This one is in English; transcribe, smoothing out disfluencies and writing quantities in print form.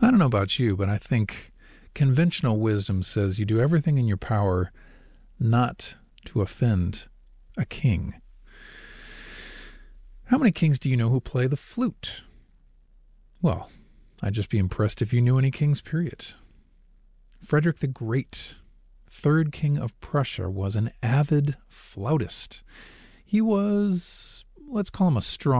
I don't know about you, but I think conventional wisdom says you do everything in your power not to offend a king. How many kings do you know who play the flute? Well, I'd just be impressed if you knew any kings, period. Frederick the Great, third king of Prussia, was an avid flautist. He was, let's call him a strong